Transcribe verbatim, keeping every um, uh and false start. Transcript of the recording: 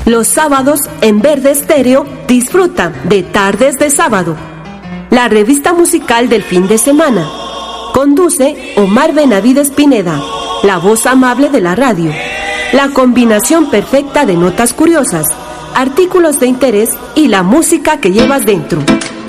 Los sábados en Verde Estéreo disfruta de Tardes de Sábado, la revista musical del fin de semana. Conduce Omar Benavides Pineda, la voz amable de la radio. La combinación perfecta de notas curiosas, artículos de interés y la música que llevas dentro.